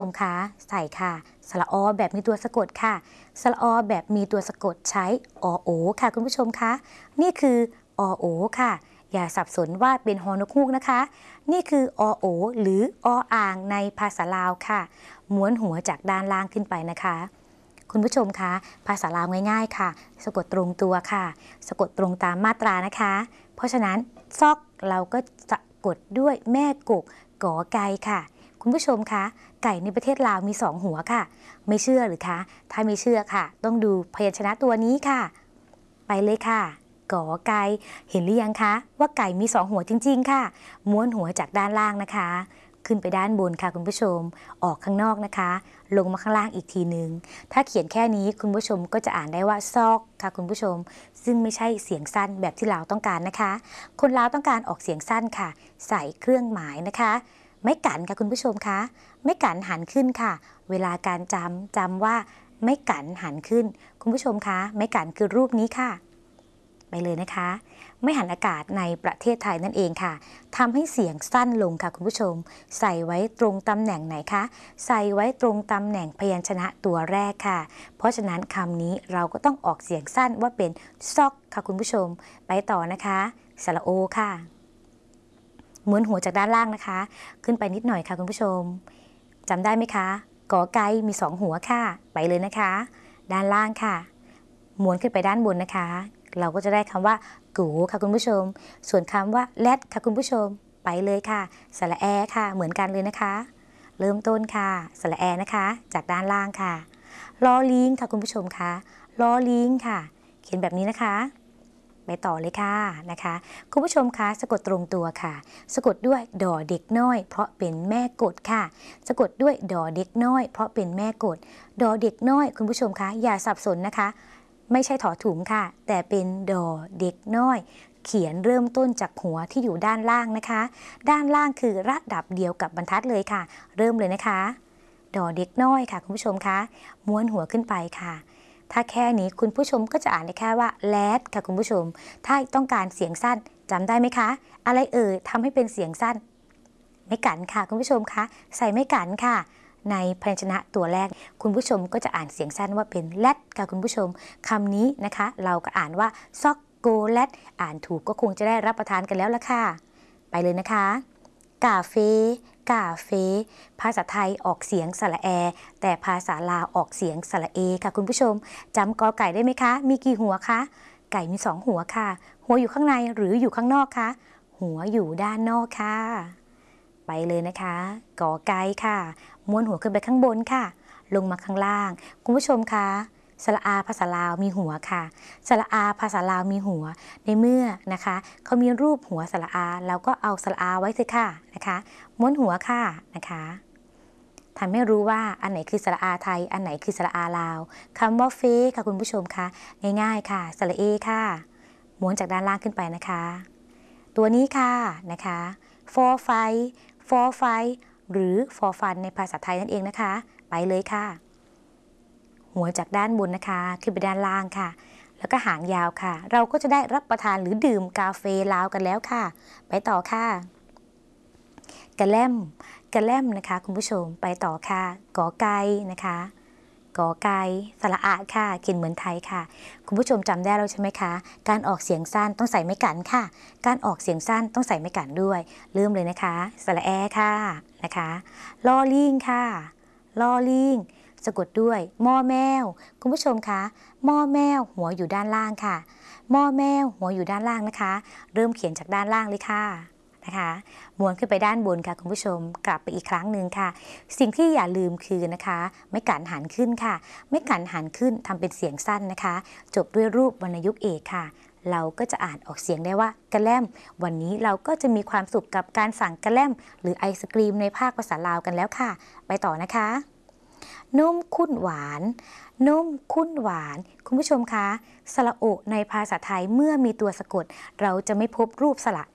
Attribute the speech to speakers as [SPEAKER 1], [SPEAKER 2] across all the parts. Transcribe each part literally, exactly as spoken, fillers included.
[SPEAKER 1] มคะใส่ค่ะสระอแบบมีตัวสะกดค่ะสระอแบบมีตัวสะกดใช้อโอค่ะคุณผู้ชมคะนี่คืออโอค่ะอย่าสับสนว่าเป็นฮอนกฮูกนะคะนี่คืออโอหรือออ่างในภาษาลาวค่ะม้วนหัวจากด้านล่างขึ้นไปนะคะคุณผู้ชมคะภาษาลาวง่ายๆค่ะสะกดตรงตัวค่ะสะกดตรงตามมาตรานะคะเพราะฉะนั้นซอกเราก็สะกดด้วยแม่กกกอไก่ค่ะคุณผู้ชมคะไก่ในประเทศลาวมีสองหัวค่ะไม่เชื่อหรือคะถ้าไม่เชื่อค่ะต้องดูพยัญชนะตัวนี้ค่ะไปเลยค่ะกอไก่เห็นหรือยังคะว่าไก่มีสองหัวจริงๆค่ะม้วนหัวจากด้านล่างนะคะขึ้นไปด้านบนค่ะคุณผู้ชมออกข้างนอกนะคะลงมาข้างล่างอีกทีหนึ่งถ้าเขียนแค่นี้คุณผู้ชมก็จะอ่านได้ว่าซอกค่ะคุณผู้ชมซึ่งไม่ใช่เสียงสั้นแบบที่เราต้องการนะคะคนลาวต้องการออกเสียงสั้นค่ะใส่เครื่องหมายนะคะไม่กันค่ะคุณผู้ชมคะไม่กันหันขึ้นค่ะเวลาการจำจำว่าไม่กันหันขึ้นคุณผู้ชมคะไม่กันคือรูปนี้ค่ะไปเลยนะคะไม่หันอากาศในประเทศไทยนั่นเองค่ะทำให้เสียงสั้นลงค่ะคุณผู้ชมใส่ไว้ตรงตำแหน่งไหนคะใส่ไว้ตรงตำแหน่งพยัญชนะตัวแรกค่ะเพราะฉะนั้นคำนี้เราก็ต้องออกเสียงสั้นว่าเป็นซอกค่ะคุณผู้ชมไปต่อนะคะสระโอค่ะม้วนหัวจากด้านล่างนะคะขึ้นไปนิดหน่อยค่ะคุณผู้ชมจำได้ไหมคะกอไก่มีสองหัวค่ะไปเลยนะคะด้านล่างค่ะม้วนขึ้นไปด้านบนนะคะเราก็จะได้คำว่ากูค่ะคุณผู้ชมส่วนคำว่าแรดค่ะคุณผู้ชมไปเลยค่ะสระแอค่ะเหมือนกันเลยนะคะเริ่มต้นค่ะสระแอนะคะจากด้านล่างค่ะลอลิงค่ะคุณผู้ชมคะลอลิงค่ะเขียนแบบนี้นะคะไปต่อเลยค่ะนะคะคุณผู้ชมคะสะกดตรงตัวค่ะสะกดด้วยดอเด็กน้อยเพราะเป็นแม่กฎค่ะสะกดด้วยดอเด็กน้อยเพราะเป็นแม่กฎดอเด็กน้อยคุณผู้ชมคะอย่าสับสนนะคะไม่ใช่ถอถุงค่ะแต่เป็นดอเด็กน้อยเขียนเริ่มต้นจากหัวที่อยู่ด้านล่างนะคะด้านล่างคือระดับเดียวกับบรรทัดเลยค่ะเริ่มเลยนะคะดอเด็กน้อยค่ะคุณผู้ชมคะม้วนหัวขึ้นไปค่ะถ้าแค่นี้คุณผู้ชมก็จะอ่านได้แค่ว่าแลดค่ะคุณผู้ชมถ้าต้องการเสียงสั้นจำได้ไหมคะอะไรเอ่ยทำให้เป็นเสียงสั้นไม่กันค่ะคุณผู้ชมคะใส่ไม่กันค่ะในพยัญชนะตัวแรกคุณผู้ชมก็จะอ่านเสียงสั้นว่าเป็นแลดค่ะคุณผู้ชมคำนี้นะคะเราก็อ่านว่าซอกโกแลดอ่านถูกก็คงจะได้รับประทานกันแล้วละค่ะไปเลยนะคะกาเฟกาเฟภาษาไทยออกเสียงสระแอแต่ภาษาลาวออกเสียงสระเอค่ะคุณผู้ชมจำกอไก่ได้ไหมคะมีกี่หัวคะไก่มีสองหัวค่ะหัวอยู่ข้างในหรืออยู่ข้างนอกคะหัวอยู่ด้านนอกค่ะไปเลยนะคะกอไก่ค่ะม้วนหัวขึ้นไปข้างบนค่ะลงมาข้างล่างคุณผู้ชมคะสระอาภาษาลาวมีหัวค่ะสระอาภาษาลาวมีหัวในเมื่อนะคะเขามีรูปหัวสระอาเราก็เอาสระอาไว้สิค่ะนะคะม้วนหัวค่ะนะคะทำให้รู้ว่าอันไหนคือสระอาไทยอันไหนคือสระอาลาวคำว่าเฟค่ะคุณผู้ชมคะง่ายๆค่ะสระเอค่ะม้วนจากด้านล่างขึ้นไปนะคะตัวนี้ค่ะนะคะ for ไฟ for ไฟหรือ for fun ในภาษาไทยนั่นเองนะคะไปเลยค่ะหัวจากด้านบนนะคะขึ้นไปด้านล่างค่ะแล้วก็หางยาวค่ะเราก็จะได้รับประทานหรือดื่มกาแฟลาวกันแล้วค่ะไปต่อค่ะกระแลมกระแลมนะคะคุณผู้ชมไปต่อค่ะกอไก่นะคะกอไก่สระอาค่ะเขียนเหมือนไทยค่ะคุณผู้ชมจำได้แล้วใช่ไหมคะการออกเสียงสั้นต้องใส่ไม้กันค่ะการออกเสียงสั้นต้องใส่ไม้กันด้วยเริ่มเลยนะคะสระแอค่ะนะคะลอลิงค่ะลอลิงสะกดด้วยมอแมวคุณผู้ชมคะมอแมวหัวอยู่ด้านล่างค่ะมอแมวหัวอยู่ด้านล่างนะคะเริ่มเขียนจากด้านล่างเลยค่ะนะคะม้วนขึ้นไปด้านบนค่ะคุณผู้ชมกลับไปอีกครั้งหนึ่งค่ะสิ่งที่อย่าลืมคือนะคะไม่กันหันขึ้นค่ะไม่กันหันขึ้นทำเป็นเสียงสั้นนะคะจบด้วยรูปวรรณยุกต์เอกค่ะเราก็จะอ่านออกเสียงได้ว่ากระแลมวันนี้เราก็จะมีความสุขกับการสั่งกระแลมหรือไอศกรีมในภาคภาษาลาวกันแล้วค่ะไปต่อนะคะนมข้นหวานนมข้นหวานคุณผู้ชมคะสระโอในภาษาไทยเมื่อมีตัวสะกดเราจะไม่พบรูปสระค่ะ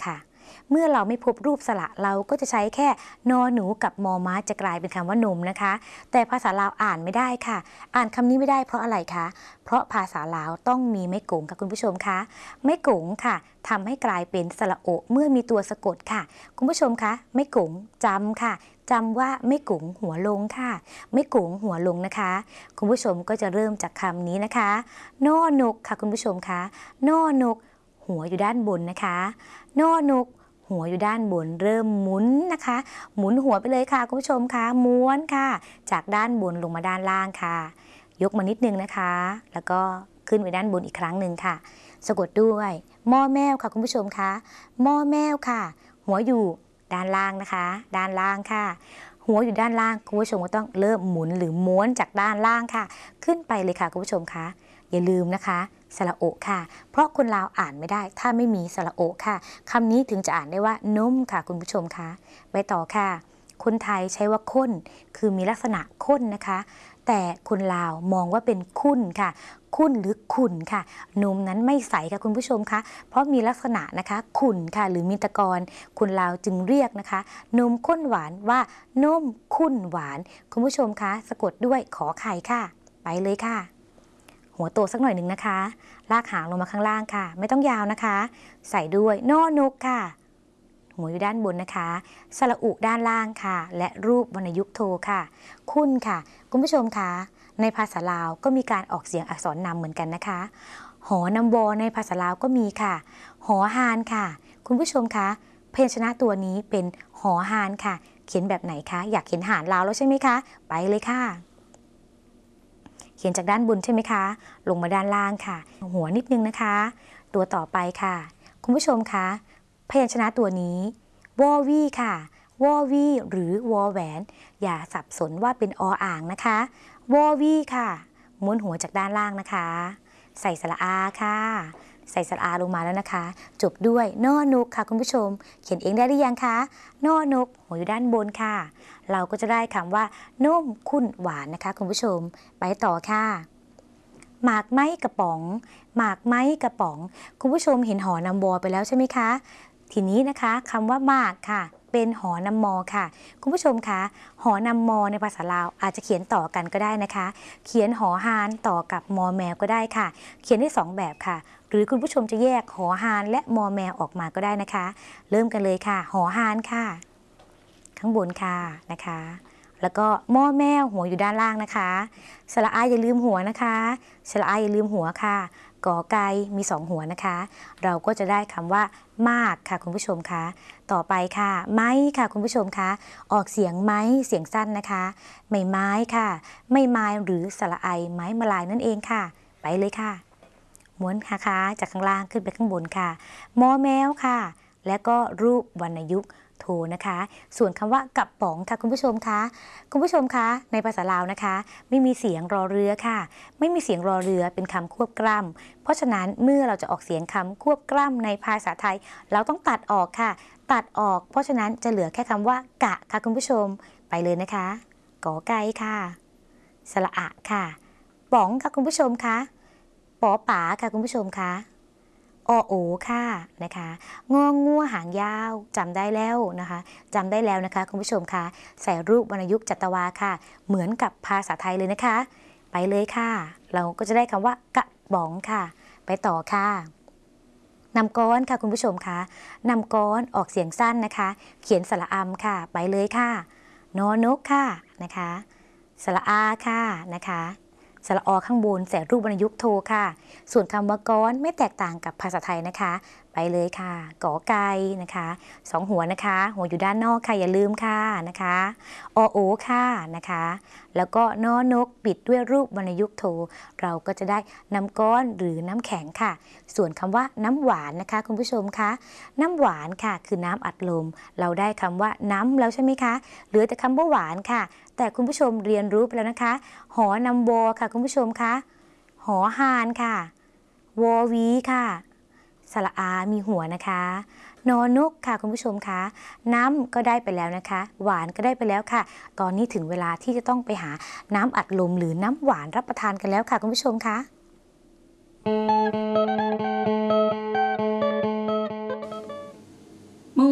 [SPEAKER 1] เมื่อเราไม่พบรูปสระเราก็จะใช้แค่นอหนูกับมอม้าจะกลายเป็นคำว่านมนะคะแต่ภาษาลาวอ่านไม่ได้ค่ะอ่านคำนี้ไม่ได้เพราะอะไรคะเพราะภาษาลาวต้องมีไม้กงค่ะคุณผู้ชมคะไม้กงค่ะทำให้กลายเป็นสระโอเมื่อมีตัวสะกดค่ะคุณผู้ชมคะไม้กงจำค่ะจำว่าไม่กุ๋งหัวลงค่ะไม่กุ๋งหัวลงนะคะคุณผู้ชมก็จะเริ่มจากคำนี้นะคะนอนกค่ะคุณผู้ชมคะนอนกหัวอยู่ด้านบนนะคะนอนกหัวอยู่ด้านบนเริ่มหมุนนะคะหมุนหัวไปเลยค่ะคุณผู้ชมคะม้วนค่ะจากด้านบนลงมาด้านล่างค่ะยกมานิดนึงนะคะแล้วก็ขึ้นไปด้านบนอีกครั้งหนึ่งค่ะสะกดด้วยหม้อแมวค่ะคุณผู้ชมคะหม้อแมวค่ะหัวอยู่ด้านล่างนะคะด้านล่างค่ะหัวอยู่ด้านล่างคุณผู้ชมก็ต้องเริ่มหมุนหรือม้วนจากด้านล่างค่ะขึ้นไปเลยค่ะคุณผู้ชมคะอย่าลืมนะคะสระโอค่ะเพราะคนลาวอ่านไม่ได้ถ้าไม่มีสระโอค่ะคำนี้ถึงจะอ่านได้ว่านมค่ะคุณผู้ชมคะไปต่อค่ะคนไทยใช้ว่าข้นคือมีลักษณะข้นนะคะแต่คนลาวมองว่าเป็นขุ่นค่ะขุ่นหรือขุ่นค่ะนมนั้นไม่ใสค่ะคุณผู้ชมคะเพราะมีลักษณะนะคะขุ่นค่ะหรือมีตะกอนคนลาวจึงเรียกนะคะนมข้นหวานว่านมขุ่นหวานคุณผู้ชมคะสะกดด้วยขอไข่ค่ะไปเลยค่ะหัวโตสักหน่อยหนึ่งนะคะลากหางลงมาข้างล่างค่ะไม่ต้องยาวนะคะใส่ด้วยนอนกค่ะหัวอยู่ด้านบนนะคะสระอุด้านล่างค่ะและรูปวรรณยุกต์โทค่ะคุณค่ะคุณผู้ชมคะในภาษาลาวก็มีการออกเสียงอักษรนำเหมือนกันนะคะหอนำวอในภาษาลาวก็มีค่ะหอฮานค่ะคุณผู้ชมคะพยัญชนะตัวนี้เป็นหอฮานค่ะเขียนแบบไหนคะอยากเขียนหารลาวแล้วใช่ไหมคะไปเลยค่ะเขียนจากด้านบนใช่ไหมคะลงมาด้านล่างค่ะหัวนิดนึงนะคะตัวต่อไปค่ะคุณผู้ชมคะพยัญชนะตัวนี้วอวี่ค่ะวอวี่หรือวอแหวนอย่าสับสนว่าเป็นออ่างนะคะวอวี่ค่ะม้วนหัวจากด้านล่างนะคะใส่สระอาค่ะใส่สระอาลงมาแล้วนะคะจบด้วยนอนกค่ะคุณผู้ชมเขียนเองได้หรือยังคะนอนกหัวอยู่ด้านบนค่ะเราก็จะได้คำว่านุ่มขุ่นหวานนะคะคุณผู้ชมไปต่อค่ะหมากไม้กระป๋องหมากไม้กระป๋องคุณผู้ชมเห็นหอนำวอไปแล้วใช่ไหมคะทีนี้นะคะคำว่าหมากค่ะเป็นหอนำมอค่ะคุณผู้ชมคะหอนำมอในภาษาลาวอาจจะเขียนต่อกันก็ได้นะคะเขียนหอฮานต่อกับมอแมวก็ได้ค่ะเขียนได้สองแบบค่ะหรือคุณผู้ชมจะแยกหอฮานและมอแมวออกมาก็ได้นะคะเริ่มกันเลยค่ะหอฮานค่ะข้างบนค่ะนะคะแล้วก็มอแมวหัวอยู่ด้านล่างนะคะสระอาอย่าลืมหัวนะคะสระอาอย่าลืมหัวค่ะกอไก่มีสองหัวนะคะเราก็จะได้คำว่ามากค่ะคุณผู้ชมคะต่อไปค่ะไม้ค่ะคุณผู้ชมคะออกเสียงไม้เสียงสั้นนะคะไม่ไม้ค่ะไม่ไม้หรือสระไอไม้มาลายนั่นเองค่ะไปเลยค่ะม้วนนะคะจากข้างล่างขึ้นไปข้างบนค่ะมอแมวค่ะและก็รูปวรรณยุกต์โทนะคะส่วนคำว่ากระป๋องค่ะคุณผู้ชมคะคุณผู้ชมคะในภาษาลาวนะคะไม่มีเสียงรอเรือค่ะไม่มีเสียงรอเรือเป็นคำควบกล้ำเพราะฉะนั้นเมื่อเราจะออกเสียงคำควบกล้ำในภาษาไทยเราต้องตัดออกค่ะตัดออกเพราะฉะนั้นจะเหลือแค่คำว่ากะค่ะคุณผู้ชมไปเลยนะคะกอไก่ค่ะสระอะค่ะป๋องค่ะคุณผู้ชมคะปอป๋าค่ะคุณผู้ชมคะอโอค่ะนะคะงองัวหางยาวจำได้แล้วนะคะจำได้แล้วนะคะคุณผู้ชมคะใส่รูปวรรณยุกต์จัตวาค่ะเหมือนกับภาษาไทยเลยนะคะไปเลยค่ะเราก็จะได้คำว่ากระป๋องค่ะไปต่อค่ะนำก้อนค่ะคุณผู้ชมคะนำก้อนออกเสียงสั้นนะคะเขียนสระอำค่ะไปเลยค่ะนอนกค่ะนะคะสระอาค่ะนะคะสระอข้างบนใส่รูปวรรณยุกต์โทค่ะส่วนคำว่าก้อนไม่แตกต่างกับภาษาไทยนะคะไปเลยค่ะกอไก่นะคะสองหัวนะคะหัวอยู่ด้านนอกค่ะอย่าลืมค่ะนะคะอโอค่ะนะคะแล้วก็นอนกปิดด้วยรูปวรรณยุกต์โทเราก็จะได้น้ำก้อนหรือน้ำแข็งค่ะส่วนคำว่าน้ำหวานนะคะคุณผู้ชมคะน้ำหวานค่ะคือน้ำอัดลมเราได้คำว่าน้ำแล้วใช่ไหมคะเหลือแต่คำว่าหวานค่ะแต่คุณผู้ชมเรียนรู้ไปแล้วนะคะหอนำวอค่ะคุณผู้ชมคะหอฮานค่ะวอวีค่ะสระอามีหัวนะคะนอนกค่ะคุณผู้ชมคะน้ำก็ได้ไปแล้วนะคะหวานก็ได้ไปแล้วค่ะตอนนี้ถึงเวลาที่จะต้องไปหาน้ำอัดลมหรือน้ำหวานรับประทานกันแล้วค่ะคุณผู้ชมคะ
[SPEAKER 2] เมื่อ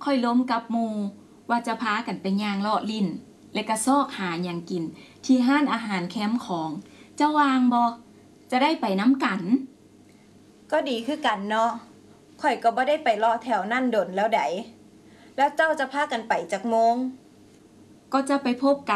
[SPEAKER 2] ค่อยล้มกับหมู่ว่าจะพากันไปย่างเลาะลิ้นและก็ซอกหาหยังกินที่ห้านอาหารแคมป์ของเจ้าวางบ่จะได้ไปน้ำกัน
[SPEAKER 3] ก็ดีคือกันเนาะข่อยก็บ่ได้ไปรอแถวนั่นดนแล้วไดแล้วเจ้าจะพากันไปจักโมง
[SPEAKER 2] ก็จะไปพบกัน